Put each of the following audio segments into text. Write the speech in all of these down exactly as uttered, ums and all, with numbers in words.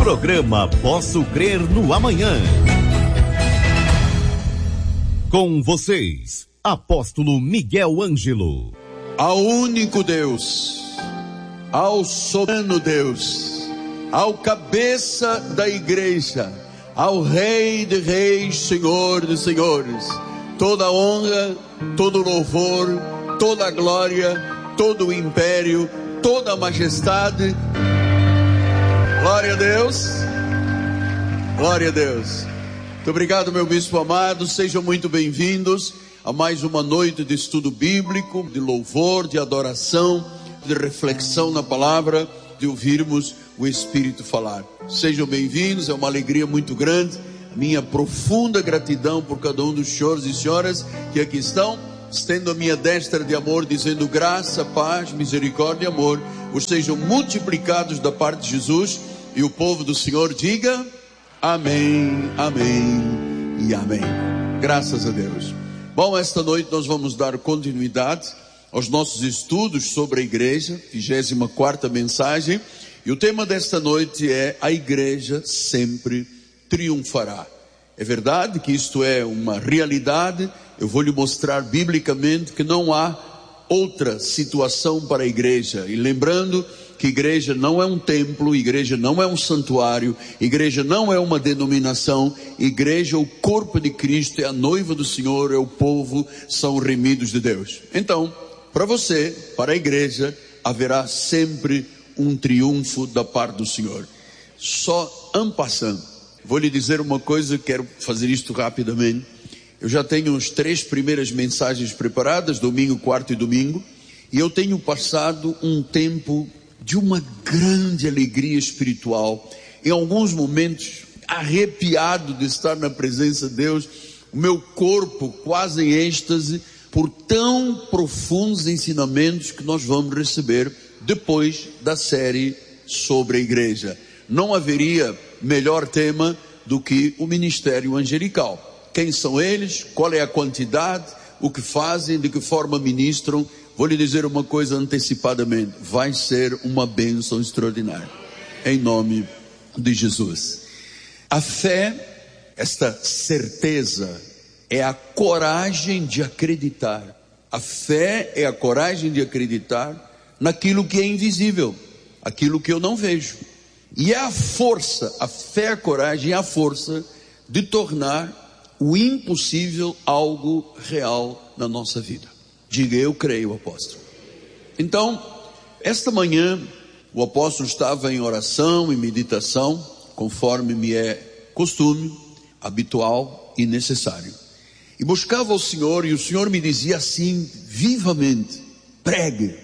Programa Posso Crer no Amanhã. Com vocês, Apóstolo Miguel Ângelo. Ao único Deus, ao soberano Deus, ao cabeça da igreja, ao Rei de reis, Senhor de senhores, toda honra, todo louvor, toda glória, todo o império, toda a majestade. Glória a Deus, glória a Deus. Muito obrigado, meu bispo amado, sejam muito bem-vindos a mais uma noite de estudo bíblico, de louvor, de adoração, de reflexão na palavra, de ouvirmos o Espírito falar. Sejam bem-vindos, é uma alegria muito grande, minha profunda gratidão por cada um dos senhores e senhoras que aqui estão. Estendo a minha destra de amor, dizendo graça, paz, misericórdia e amor os sejam multiplicados da parte de Jesus. E o povo do Senhor diga amém, amém e amém. Graças a Deus. Bom, esta noite nós vamos dar continuidade aos nossos estudos sobre a igreja, vigésima quarta mensagem. E o tema desta noite é: a igreja sempre triunfará. É verdade que isto é uma realidade. Eu vou lhe mostrar biblicamente que não há outra situação para a igreja. E lembrando que igreja não é um templo, igreja não é um santuário, igreja não é uma denominação, igreja é o corpo de Cristo, é a noiva do Senhor, é o povo, são remidos de Deus. Então, para você, para a igreja, haverá sempre um triunfo da parte do Senhor. Só en passant, vou lhe dizer uma coisa, quero fazer isto rapidamente. Eu já tenho as três primeiras mensagens preparadas, domingo, quarto e domingo, e eu tenho passado um tempo de uma grande alegria espiritual, em alguns momentos arrepiado de estar na presença de Deus, o meu corpo quase em êxtase, por tão profundos ensinamentos que nós vamos receber depois da série sobre a igreja. Não haveria melhor tema do que o ministério angelical. Quem são eles? Qual é a quantidade? O que fazem? De que forma ministram? Vou lhe dizer uma coisa antecipadamente: vai ser uma bênção extraordinária, em nome de Jesus. A fé, esta certeza, é a coragem de acreditar. A fé é a coragem de acreditar naquilo que é invisível, aquilo que eu não vejo. E é a força, a fé, a coragem é a força de tornar o impossível algo real na nossa vida. Diga: eu creio, apóstolo. Então, esta manhã, o apóstolo estava em oração e meditação, conforme me é costume, habitual e necessário. E buscava o Senhor, e o Senhor me dizia assim, vivamente: pregue,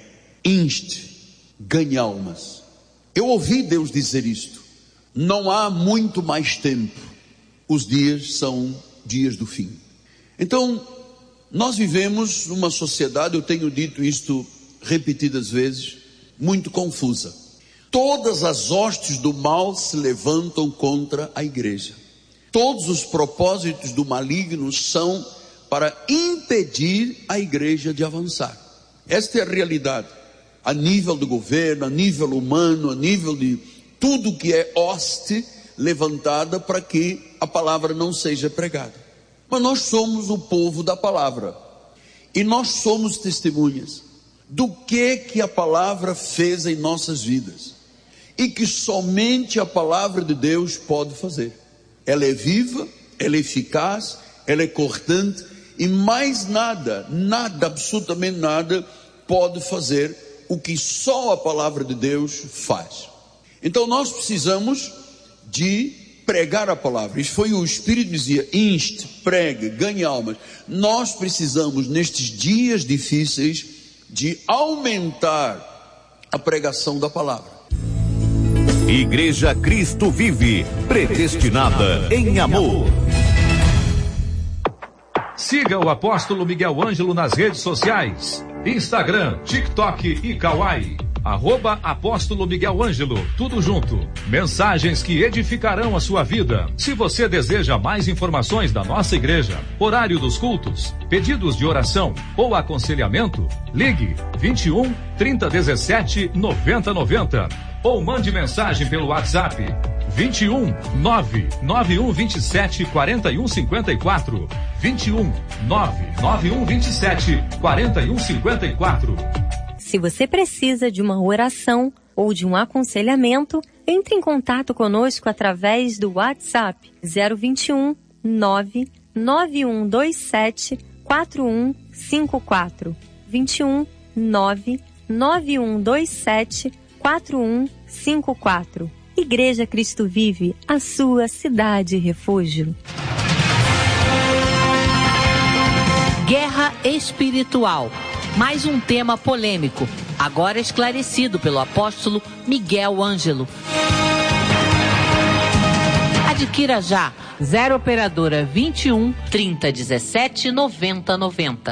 inste, ganhe almas. Eu ouvi Deus dizer isto. Não há muito mais tempo. Os dias são dias do fim. Então, nós vivemos numa sociedade, eu tenho dito isto repetidas vezes, muito confusa. Todas as hostes do mal se levantam contra a igreja. Todos os propósitos do maligno são para impedir a igreja de avançar. Esta é a realidade. A nível do governo, a nível humano, a nível de tudo que é hoste levantada para que a palavra não seja pregada. Mas nós somos o povo da palavra, e nós somos testemunhas do que que a palavra fez em nossas vidas, e que somente a palavra de Deus pode fazer. Ela é viva, ela é eficaz, ela é cortante, e mais nada, nada, absolutamente nada pode fazer o que só a palavra de Deus faz. Então nós precisamos de pregar a palavra. Isso foi o Espírito que dizia: inste, pregue, ganhe almas. Nós precisamos nestes dias difíceis de aumentar a pregação da palavra. Igreja Cristo Vive, predestinada em amor. Siga o apóstolo Miguel Ângelo nas redes sociais: Instagram, TikTok e Kawaii. Arroba Apóstolo Miguel Ângelo, tudo junto. Mensagens que edificarão a sua vida. Se você deseja mais informações da nossa igreja, horário dos cultos, pedidos de oração ou aconselhamento, ligue vinte e um, trinta, dezessete, noventa, noventa ou mande mensagem pelo WhatsApp vinte e um, nove nove um vinte e sete, quarenta e um cinquenta e quatro. vinte e um, nove nove um vinte e sete, quarenta e um cinquenta e quatro. Se você precisa de uma oração ou de um aconselhamento, entre em contato conosco através do WhatsApp zero vinte e um, nove nove um dois sete, quatro um cinco quatro. vinte e um, nove nove um dois sete, quatro um cinco quatro. Igreja Cristo Vive, a sua cidade refúgio. Guerra espiritual. Mais um tema polêmico, agora esclarecido pelo apóstolo Miguel Ângelo. Adquira já zero operadora vinte e um, trinta, dezessete, noventa, noventa.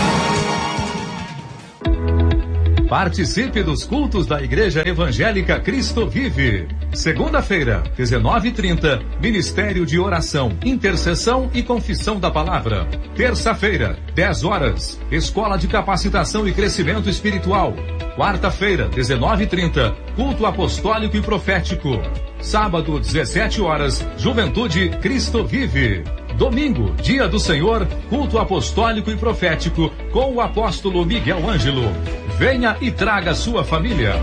Participe dos cultos da Igreja Evangélica Cristo Vive. Segunda-feira, dezenove e trinta, Ministério de Oração, Intercessão e Confissão da Palavra. Terça-feira, dez horas, Escola de Capacitação e Crescimento Espiritual. Quarta-feira, dezenove e trinta, Culto Apostólico e Profético. Sábado, dezessete horas, Juventude Cristo Vive. Domingo, Dia do Senhor, Culto Apostólico e Profético com o apóstolo Miguel Ângelo. Venha e traga sua família.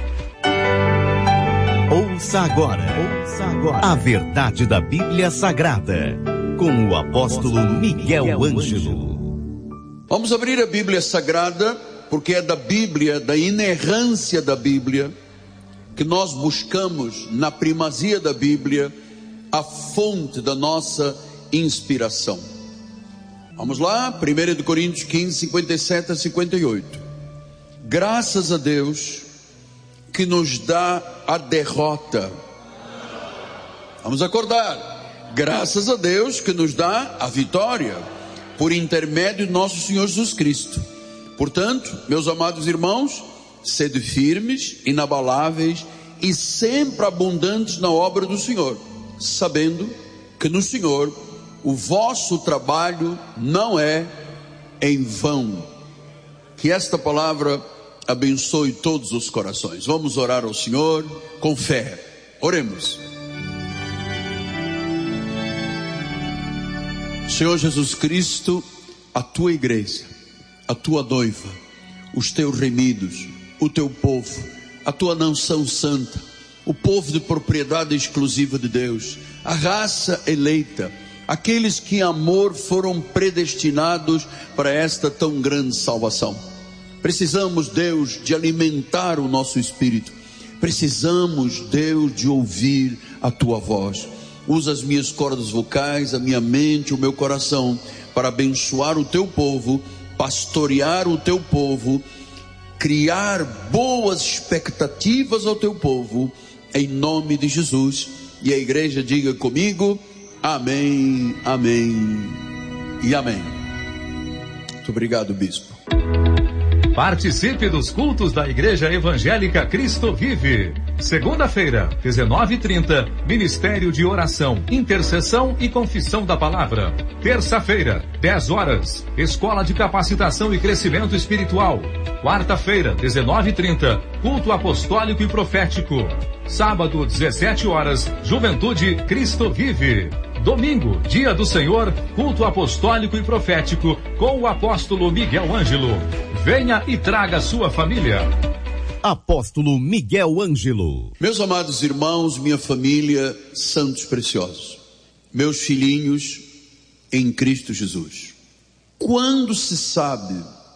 Ouça agora, ouça agora a verdade da Bíblia Sagrada, com o apóstolo Miguel Ângelo. Vamos abrir a Bíblia Sagrada, porque é da Bíblia, da inerrância da Bíblia, que nós buscamos na primazia da Bíblia a fonte da nossa inspiração. Vamos lá, primeira de Coríntios quinze, cinquenta e sete a cinquenta e oito. Graças a Deus que nos dá a derrota. Vamos acordar. Graças a Deus que nos dá a vitória por intermédio de nosso Senhor Jesus Cristo. Portanto, meus amados irmãos, sede firmes, inabaláveis e sempre abundantes na obra do Senhor, sabendo que no Senhor o vosso trabalho não é em vão. Que esta palavra abençoe todos os corações. Vamos orar ao Senhor com fé. Oremos. Senhor Jesus Cristo, a tua igreja, a tua noiva, os teus remidos, o teu povo, a tua nação santa, o povo de propriedade exclusiva de Deus, a raça eleita, aqueles que em amor foram predestinados para esta tão grande salvação. Precisamos, Deus, de alimentar o nosso espírito. Precisamos, Deus, de ouvir a tua voz. Usa as minhas cordas vocais, a minha mente, o meu coração, para abençoar o teu povo, pastorear o teu povo, criar boas expectativas ao teu povo, em nome de Jesus. E a igreja diga comigo: amém, amém e amém. Muito obrigado, bispo. Participe dos cultos da Igreja Evangélica Cristo Vive. Segunda-feira, dezenove e trinta, Ministério de Oração, Intercessão e Confissão da Palavra. Terça-feira, dez horas, Escola de Capacitação e Crescimento Espiritual. Quarta-feira, dezenove e trinta, Culto Apostólico e Profético. Sábado, dezessete horas, Juventude Cristo Vive. Domingo, Dia do Senhor, Culto Apostólico e Profético com o apóstolo Miguel Ângelo. Venha e traga sua família. Apóstolo Miguel Ângelo. Meus amados irmãos, minha família, santos preciosos, meus filhinhos em Cristo Jesus. Quando se sabe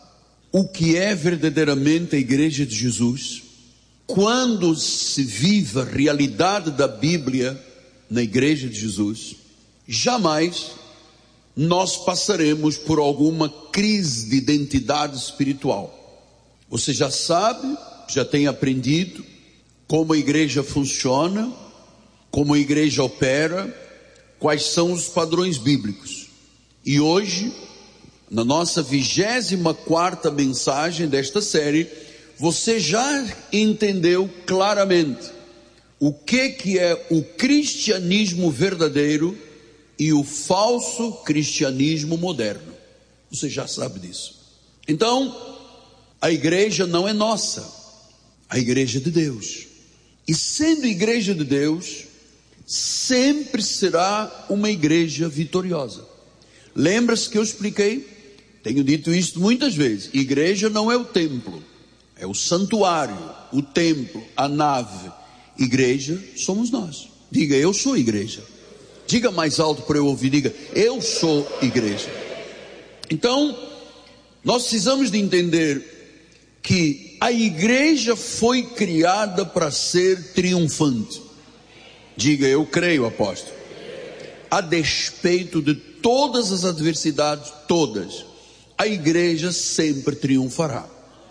o que é verdadeiramente a Igreja de Jesus, quando se vive a realidade da Bíblia na Igreja de Jesus, jamais nós passaremos por alguma crise de identidade espiritual. Você já sabe, já tem aprendido como a igreja funciona, como a igreja opera, quais são os padrões bíblicos. E hoje, na nossa vigésima quarta mensagem desta série, você já entendeu claramente o que que é o cristianismo verdadeiro e o falso cristianismo moderno. Você já sabe disso. Então, a igreja não é nossa, a igreja é de Deus. E sendo igreja de Deus, sempre será uma igreja vitoriosa. Lembra-se que eu expliquei? Tenho dito isto muitas vezes. Igreja não é o templo, é o santuário, o templo, a nave. Igreja somos nós. Diga, eu sou igreja. Diga mais alto para eu ouvir, diga, eu sou igreja. Então, nós precisamos de entender que a igreja foi criada para ser triunfante. Diga, eu creio, apóstolo. A despeito de todas as adversidades, todas, a igreja sempre triunfará.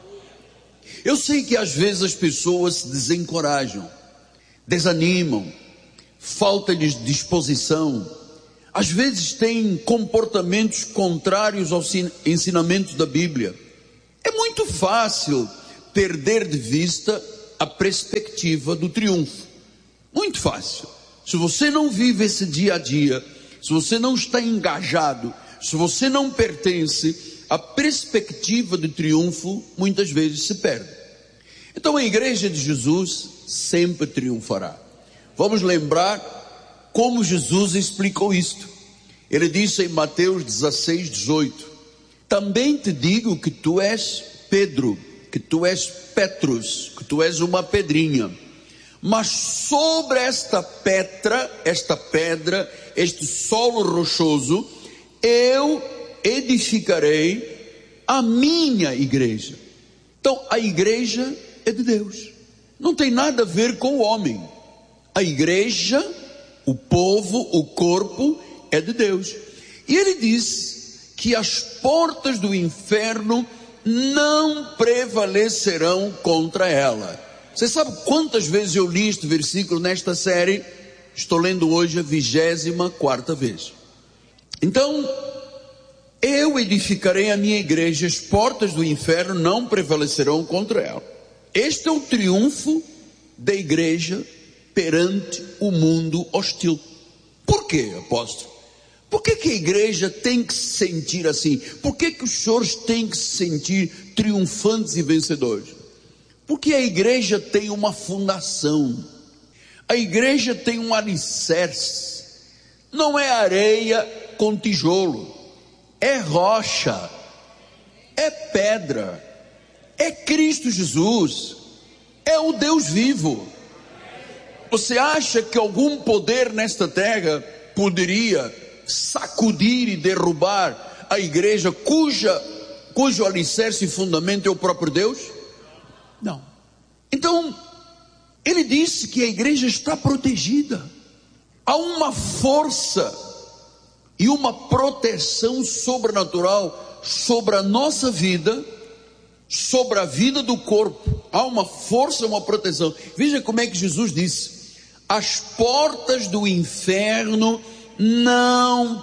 Eu sei que às vezes as pessoas se desencorajam, desanimam, falta-lhes disposição, às vezes têm comportamentos contrários aos ensinamentos da Bíblia. É muito fácil perder de vista a perspectiva do triunfo. Muito fácil. Se você não vive esse dia a dia, se você não está engajado, se você não pertence, a perspectiva de triunfo muitas vezes se perde. Então a igreja de Jesus sempre triunfará. Vamos lembrar como Jesus explicou isto. Ele disse em Mateus dezesseis, dezoito: também te digo que tu és Pedro, que tu és Petrus, que tu és uma pedrinha. Mas sobre esta pedra, esta pedra, este solo rochoso, eu edificarei a minha igreja. Então a igreja é de Deus, não tem nada a ver com o homem. A igreja, o povo, o corpo é de Deus. E ele diz que as portas do inferno não prevalecerão contra ela. Você sabe quantas vezes eu li este versículo nesta série? Estou lendo hoje a vigésima quarta vez. Então, eu edificarei a minha igreja, as portas do inferno não prevalecerão contra ela. Este é o triunfo da igreja perante o mundo hostil. Por quê, apóstolo? Por que que a igreja tem que se sentir assim? Por que que os senhores têm que se sentir triunfantes e vencedores? Porque a igreja tem uma fundação, a igreja tem um alicerce, não é areia com tijolo, é rocha, é pedra, é Cristo Jesus, é o Deus vivo. Você acha que algum poder nesta terra poderia sacudir e derrubar a igreja cuja, cujo alicerce e fundamento é o próprio Deus? Não. Então, ele disse que a igreja está protegida. Há uma força e uma proteção sobrenatural sobre a nossa vida, sobre a vida do corpo. Há uma força e uma proteção. Veja como é que Jesus disse: as portas do inferno não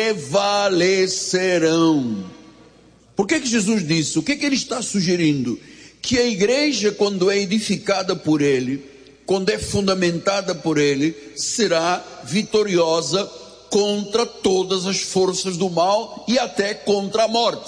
prevalecerão. Por que que Jesus disse? O que que ele está sugerindo? Que a igreja, quando é edificada por ele, quando é fundamentada por ele, será vitoriosa contra todas as forças do mal e até contra a morte.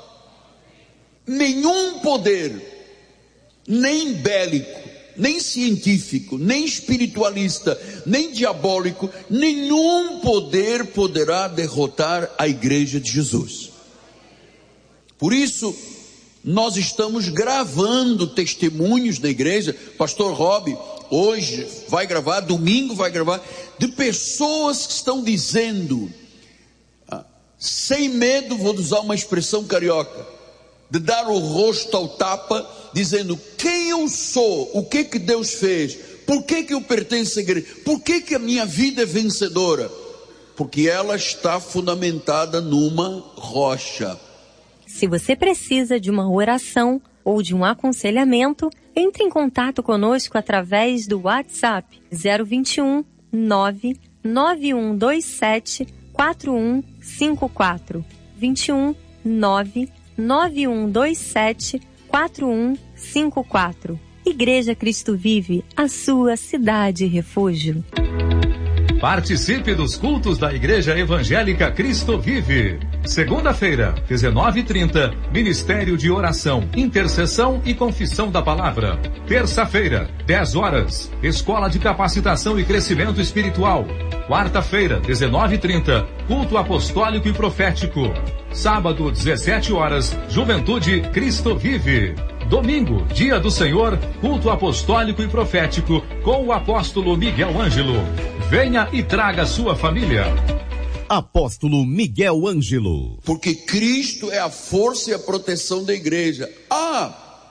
Nenhum poder, nem bélico, nem científico, nem espiritualista, nem diabólico, nenhum poder poderá derrotar a igreja de Jesus. Por isso, nós estamos gravando testemunhos da igreja. Pastor Rob hoje vai gravar, domingo vai gravar, de pessoas que estão dizendo, ah, sem medo, vou usar uma expressão carioca, de dar o rosto ao tapa, dizendo quem eu sou, o que que Deus fez, por que que eu pertenço à igreja, por que que a minha vida é vencedora? Porque ela está fundamentada numa rocha. Se você precisa de uma oração ou de um aconselhamento, entre em contato conosco através do WhatsApp zero vinte e um, nove nove um dois sete, quatro um cinco quatro, vinte e um, nove nove um dois sete, quatro um cinco quatro. Igreja Cristo Vive, a sua cidade refúgio. Participe dos cultos da Igreja Evangélica Cristo Vive. Segunda-feira, dezenove e trinta, Ministério de Oração, Intercessão e Confissão da Palavra. Terça-feira, dez horas, Escola de Capacitação e Crescimento Espiritual. Quarta-feira, dezenove e trinta, Culto Apostólico e Profético. Sábado, dezessete horas, Juventude Cristo Vive. Domingo, Dia do Senhor, Culto Apostólico e Profético com o Apóstolo Miguel Ângelo. Venha e traga sua família. Apóstolo Miguel Ângelo. Porque Cristo é a força e a proteção da igreja. Ah,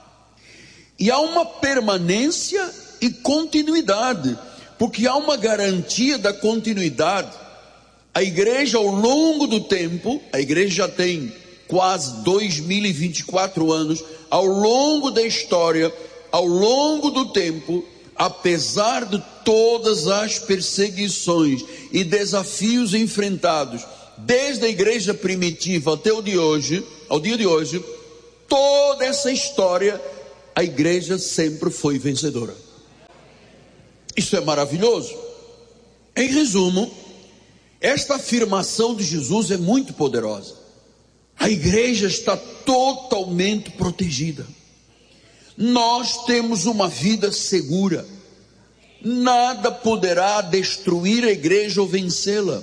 e há uma permanência e continuidade, porque há uma garantia da continuidade. A igreja, ao longo do tempo, a igreja já tem quase dois mil e vinte e quatro anos, ao longo da história, ao longo do tempo, apesar de todas as perseguições e desafios enfrentados, desde a igreja primitiva até o de hoje, ao dia de hoje, toda essa história, a igreja sempre foi vencedora. Isso é maravilhoso. Em resumo, esta afirmação de Jesus é muito poderosa. A igreja está totalmente protegida. Nós temos uma vida segura. Nada poderá destruir a igreja ou vencê-la.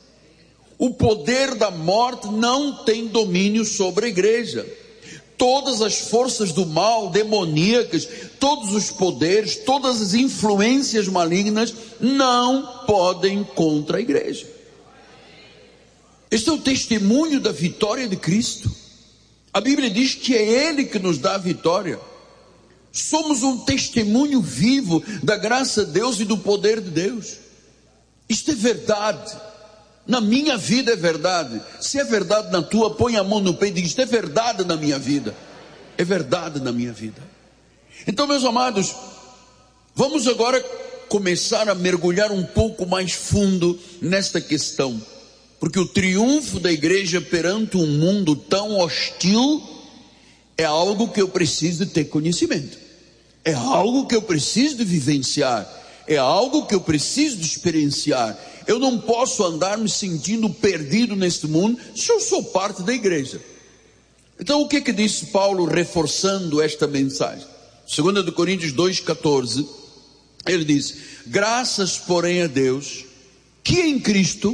O poder da morte não tem domínio sobre a igreja. Todas as forças do mal, demoníacas, todos os poderes, todas as influências malignas não podem contra a igreja. Este é o testemunho da vitória de Cristo. A Bíblia diz que é Ele que nos dá a vitória. Somos um testemunho vivo da graça de Deus e do poder de Deus. Isto é verdade. Na minha vida é verdade. Se é verdade na tua, põe a mão no peito e diz: isto é verdade na minha vida. É verdade na minha vida. Então, meus amados, vamos agora começar a mergulhar um pouco mais fundo nesta questão. Porque o triunfo da igreja perante um mundo tão hostil é algo que eu preciso de ter conhecimento, é algo que eu preciso de vivenciar, é algo que eu preciso de experienciar. Eu não posso andar me sentindo perdido neste mundo se eu sou parte da igreja. Então o que que disse Paulo reforçando esta mensagem? Segunda de Coríntios dois, catorze, ele diz: graças porém a Deus, que em Cristo,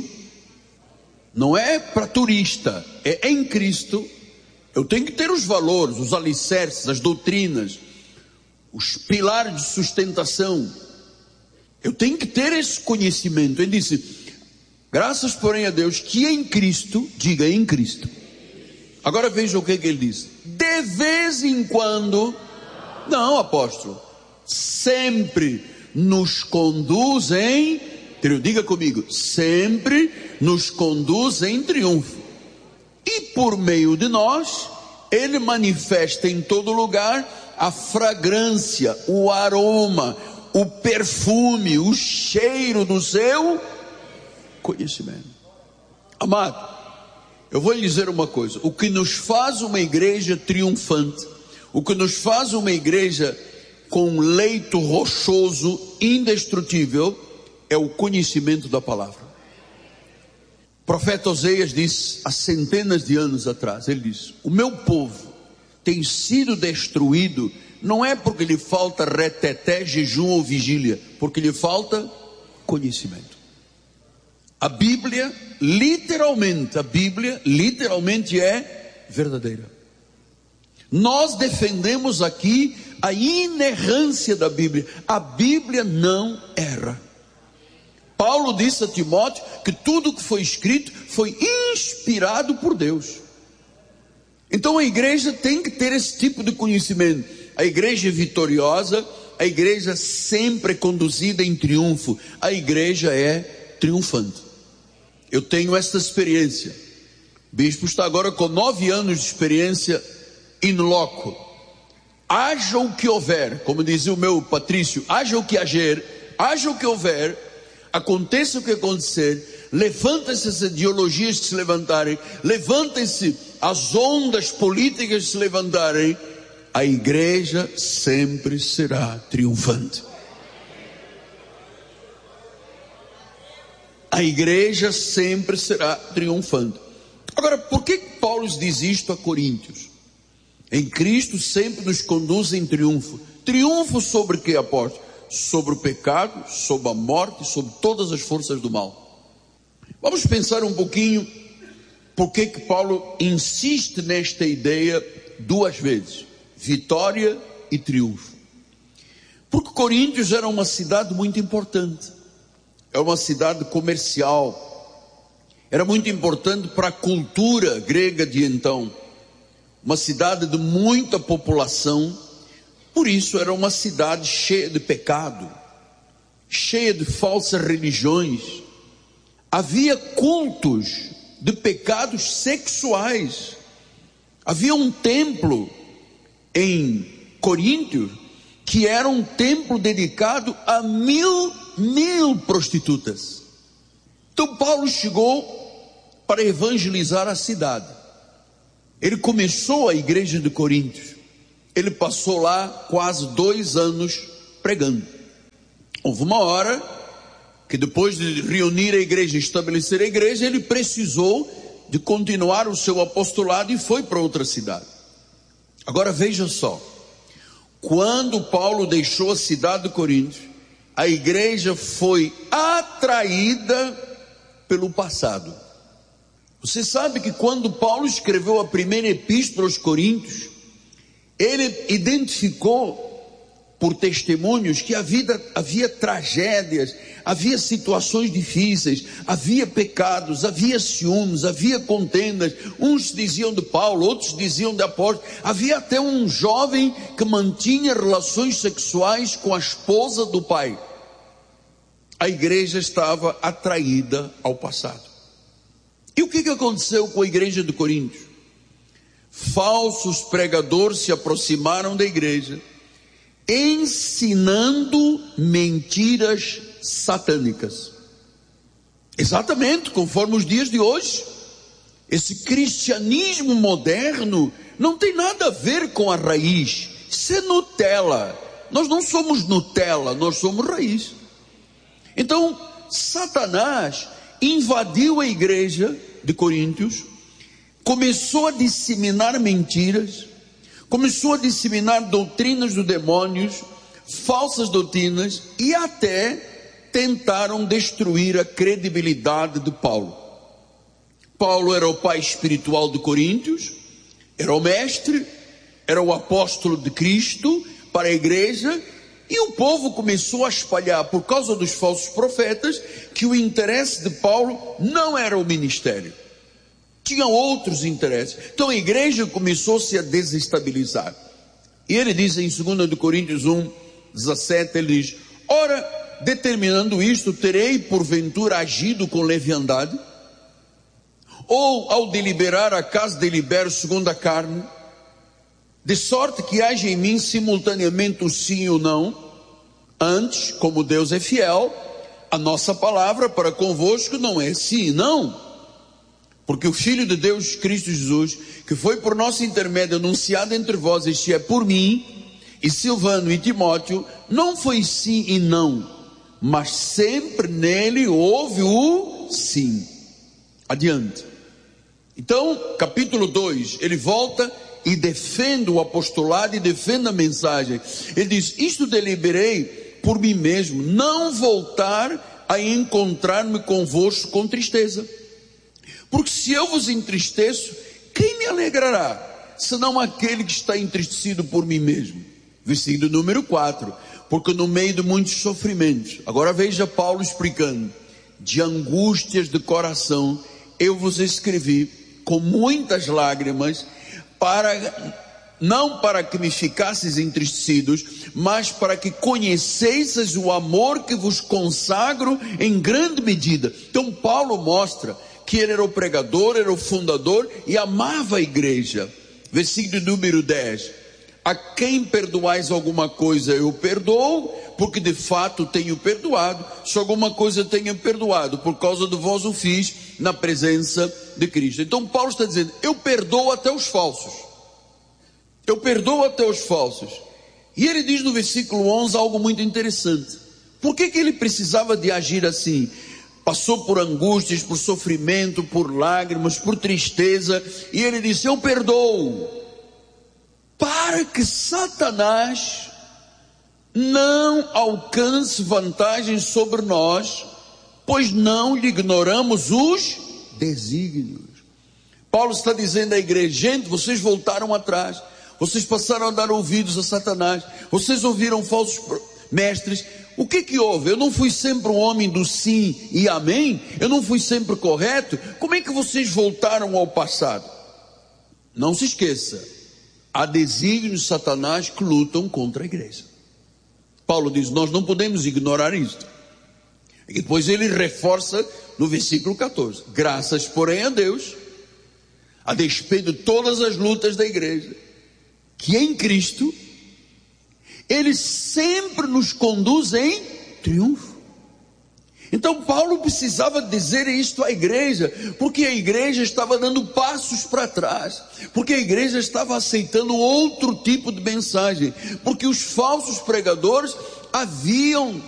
não é para turista, é em Cristo. Eu tenho que ter os valores, os alicerces, as doutrinas, os pilares de sustentação. Eu tenho que ter esse conhecimento. Ele disse: graças porém a Deus que em Cristo, diga em Cristo. Agora veja o que, que ele diz: de vez em quando, não, apóstolo, sempre nos conduz em, diga comigo, sempre nos conduz em triunfo. E por meio de nós, Ele manifesta em todo lugar a fragrância, o aroma, o perfume, o cheiro do seu conhecimento. Amado, eu vou lhe dizer uma coisa: o que nos faz uma igreja triunfante, o que nos faz uma igreja com um leito rochoso, indestrutível, é o conhecimento da palavra. O profeta Oséias disse há centenas de anos atrás, ele disse: o meu povo tem sido destruído, não é porque lhe falta reteté, jejum ou vigília, porque lhe falta conhecimento. A Bíblia, literalmente, a Bíblia literalmente é verdadeira. Nós defendemos aqui a inerrância da Bíblia. A Bíblia não erra. Paulo disse a Timóteo que tudo que foi escrito foi inspirado por Deus. Então a igreja tem que ter esse tipo de conhecimento. A igreja é vitoriosa, a igreja sempre é conduzida em triunfo, a igreja é triunfante. Eu tenho essa experiência. O bispo está agora com nove anos de experiência in loco. Haja o que houver, como dizia o meu Patrício, haja o que hager, haja o que houver, aconteça o que acontecer, levantem-se as ideologias que se levantarem, levantem-se as ondas políticas que se levantarem, a igreja sempre será triunfante. A igreja sempre será triunfante. Agora, por que Paulo diz isto a Coríntios? Em Cristo sempre nos conduz em triunfo. Triunfo sobre que, apóstolo? Sobre o pecado, sobre a morte, sobre todas as forças do mal. Vamos pensar um pouquinho por que que Paulo insiste nesta ideia duas vezes: vitória e triunfo. Porque Coríntios era uma cidade muito importante, é uma cidade comercial, era muito importante para a cultura grega de então, uma cidade de muita população. Por isso era uma cidade cheia de pecado, cheia de falsas religiões. Havia cultos de pecados sexuais. Havia um templo em Coríntio que era um templo dedicado a mil, mil prostitutas. Então Paulo chegou para evangelizar a cidade. Ele começou a igreja de Coríntios. Ele passou lá quase dois anos pregando. Houve uma hora que, depois de reunir a igreja e estabelecer a igreja, ele precisou de continuar o seu apostolado e foi para outra cidade. Agora veja só, quando Paulo deixou a cidade de Corinto, a igreja foi atraída pelo passado. Você sabe que quando Paulo escreveu a primeira epístola aos Coríntios, ele identificou por testemunhos que havia, havia tragédias, havia situações difíceis, havia pecados, havia ciúmes, havia contendas. Uns diziam de Paulo, outros diziam de Apóstolo. Havia até um jovem que mantinha relações sexuais com a esposa do pai. A igreja estava atraída ao passado. E o que que aconteceu com a igreja de Corinto? Falsos pregadores se aproximaram da igreja, ensinando mentiras satânicas. Exatamente conforme os dias de hoje. Esse cristianismo moderno não tem nada a ver com a raiz. Isso é Nutella. Nós não somos Nutella, nós somos raiz. Então, Satanás invadiu a igreja de Coríntios, começou a disseminar mentiras, começou a disseminar doutrinas dos demônios, falsas doutrinas, e até tentaram destruir a credibilidade de Paulo. Paulo era o pai espiritual de Coríntios, era o mestre, era o apóstolo de Cristo para a igreja, e o povo começou a espalhar, por causa dos falsos profetas, que o interesse de Paulo não era o ministério. Tinha outros interesses. Então a igreja começou-se a desestabilizar. E ele diz em dois Coríntios um, dezessete, ele diz: ora, determinando isto, terei porventura agido com leviandade? Ou ao deliberar, acaso delibero segundo a carne? De sorte que haja em mim simultaneamente o sim e o não? Antes, como Deus é fiel, a nossa palavra para convosco não é sim e não. Porque o Filho de Deus, Cristo Jesus, que foi por nosso intermédio anunciado entre vós, este é por mim, e Silvano e Timóteo, não foi sim e não, mas sempre nele houve o sim. Adiante. Então, capítulo dois, ele volta e defende o apostolado e defende a mensagem. Ele diz: isto deliberei por mim mesmo, não voltar a encontrar-me convosco com tristeza. Porque se eu vos entristeço, quem me alegrará, senão aquele que está entristecido por mim mesmo? Versículo número quatro. Porque no meio de muitos sofrimentos, agora veja Paulo explicando, de angústias de coração, eu vos escrevi com muitas lágrimas, para, não para que me ficasseis entristecidos, mas para que conhecesseis o amor que vos consagro em grande medida. Então Paulo mostra que ele era o pregador, era o fundador e amava a igreja. Versículo número dez. A quem perdoais alguma coisa eu perdoo, porque de fato tenho perdoado. Se alguma coisa tenho perdoado, por causa de vós o fiz na presença de Cristo. Então Paulo está dizendo: eu perdoo até os falsos. Eu perdoo até os falsos. E ele diz no versículo onze algo muito interessante. Por que que ele precisava de agir assim? passou por angústias, por sofrimento, por lágrimas, por tristeza, e ele disse: eu perdoo, para que Satanás não alcance vantagem sobre nós, pois não lhe ignoramos os desígnios. Paulo está dizendo à igreja: gente, vocês voltaram atrás, vocês passaram a dar ouvidos a Satanás, vocês ouviram falsos mestres. O que que houve? Eu não fui sempre um homem do sim e amém? Eu não fui sempre correto? Como é que vocês voltaram ao passado? Não se esqueça, há desígnios de Satanás que lutam contra a igreja. Paulo diz: nós não podemos ignorar isto. E depois ele reforça no versículo catorze: graças, porém, a Deus, a despeito de todas as lutas da igreja, que em Cristo Ele sempre nos conduz em triunfo. Então Paulo precisava dizer isto à igreja, porque a igreja estava dando passos para trás, porque a igreja estava aceitando outro tipo de mensagem, porque os falsos pregadores haviam